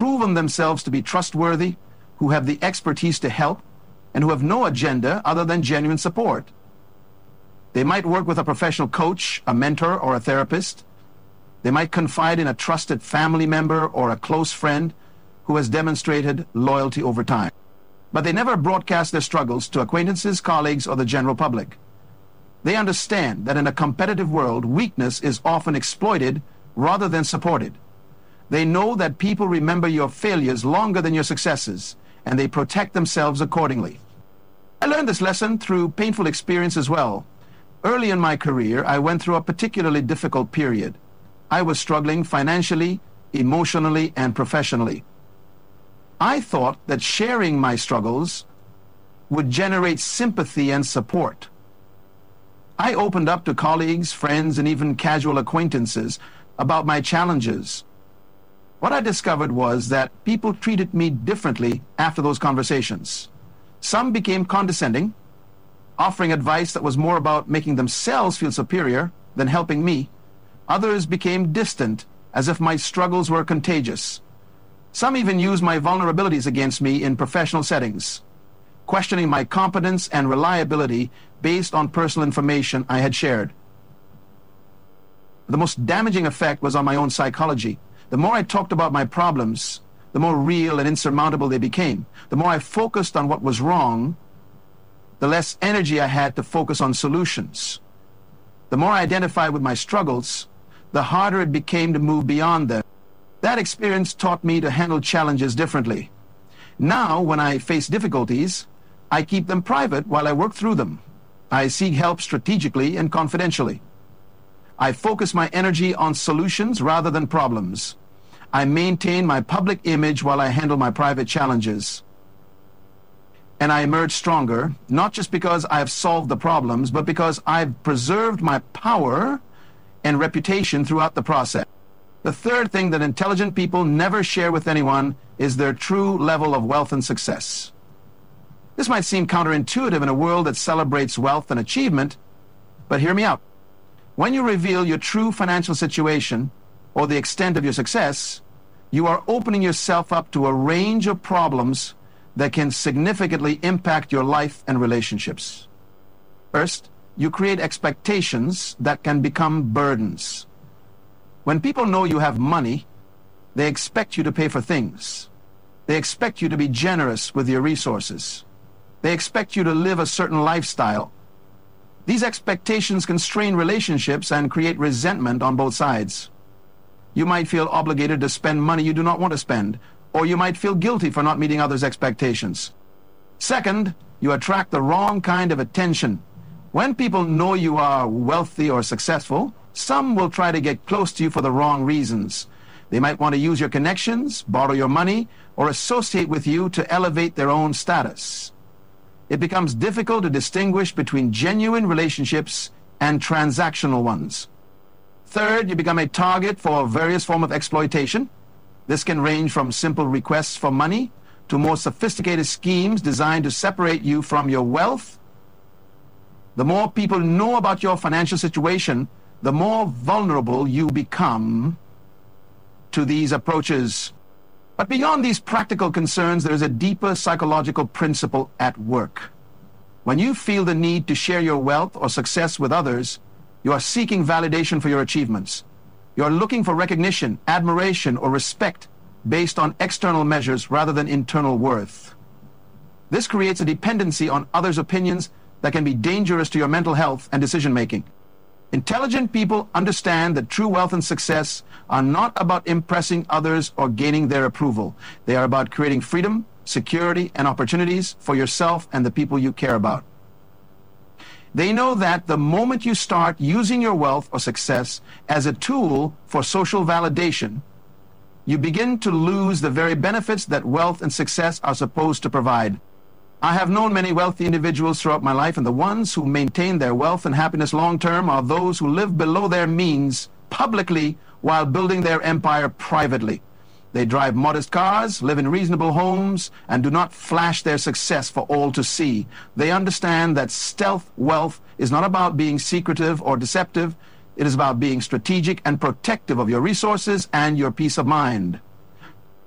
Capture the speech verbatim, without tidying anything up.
proven themselves to be trustworthy, who have the expertise to help, and who have no agenda other than genuine support. They might work with a professional coach, a mentor, or a therapist. They might confide in a trusted family member or a close friend who has demonstrated loyalty over time. But they never broadcast their struggles to acquaintances, colleagues, or the general public. They understand that in a competitive world, weakness is often exploited rather than supported. They know that people remember your failures longer than your successes, and they protect themselves accordingly. I learned this lesson through painful experience as well. Early in my career, I went through a particularly difficult period. I was struggling financially, emotionally, and professionally. I thought that sharing my struggles would generate sympathy and support. I opened up to colleagues, friends, and even casual acquaintances about my challenges. What I discovered was that people treated me differently after those conversations. Some became condescending, offering advice that was more about making themselves feel superior than helping me. Others became distant, as if my struggles were contagious. Some even used my vulnerabilities against me in professional settings, questioning my competence and reliability based on personal information I had shared. The most damaging effect was on my own psychology. The more I talked about my problems, the more real and insurmountable they became. The more I focused on what was wrong, the less energy I had to focus on solutions. The more I identified with my struggles, the harder it became to move beyond them. That experience taught me to handle challenges differently. Now, when I face difficulties, I keep them private while I work through them. I seek help strategically and confidentially. I focus my energy on solutions rather than problems. I maintain my public image while I handle my private challenges. And I emerge stronger, not just because I have solved the problems, but because I've preserved my power and reputation throughout the process. The third thing that intelligent people never share with anyone is their true level of wealth and success. This might seem counterintuitive in a world that celebrates wealth and achievement, but hear me out. When you reveal your true financial situation or the extent of your success, you are opening yourself up to a range of problems that can significantly impact your life and relationships. First, you create expectations that can become burdens. When people know you have money, they expect you to pay for things. They expect you to be generous with your resources. They expect you to live a certain lifestyle. These expectations constrain relationships and create resentment on both sides. You might feel obligated to spend money you do not want to spend, or you might feel guilty for not meeting others' expectations. Second, you attract the wrong kind of attention. When people know you are wealthy or successful, some will try to get close to you for the wrong reasons. They might want to use your connections, borrow your money, or associate with you to elevate their own status. It becomes difficult to distinguish between genuine relationships and transactional ones. Third, you become a target for various forms of exploitation. This can range from simple requests for money to more sophisticated schemes designed to separate you from your wealth. The more people know about your financial situation, the more vulnerable you become to these approaches. But beyond these practical concerns, there is a deeper psychological principle at work. When you feel the need to share your wealth or success with others, you are seeking validation for your achievements. You are looking for recognition, admiration, or respect based on external measures rather than internal worth. This creates a dependency on others' opinions that can be dangerous to your mental health and decision-making. Intelligent people understand that true wealth and success are not about impressing others or gaining their approval. They are about creating freedom, security, and opportunities for yourself and the people you care about. They know that the moment you start using your wealth or success as a tool for social validation, you begin to lose the very benefits that wealth and success are supposed to provide. I have known many wealthy individuals throughout my life, and the ones who maintain their wealth and happiness long-term are those who live below their means publicly while building their empire privately. They drive modest cars, live in reasonable homes, and do not flash their success for all to see. They understand that stealth wealth is not about being secretive or deceptive. It is about being strategic and protective of your resources and your peace of mind.